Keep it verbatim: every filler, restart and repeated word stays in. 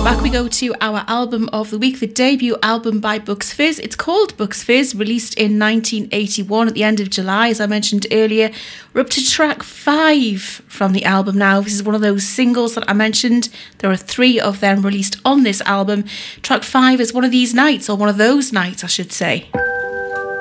Back we go to our album of the week, the debut album by Bucks Fizz. It's called Bucks Fizz, released in nineteen eighty-one at the end of July, as I mentioned earlier. We're up to track five from the album now. This is one of those singles that I mentioned. There are three of them released on this album. Track five is One of These Nights, or One of Those Nights, I should say.